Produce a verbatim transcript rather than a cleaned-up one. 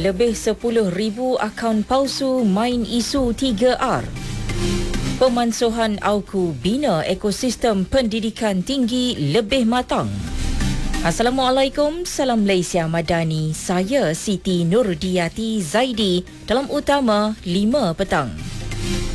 lebih sepuluh ribu akaun palsu main isu tiga R. Pemansuhan AUKU bina ekosistem pendidikan tinggi lebih matang. Assalamualaikum, salam Malaysia Madani. Saya Siti Nurdiati Zaidi dalam utama lima petang.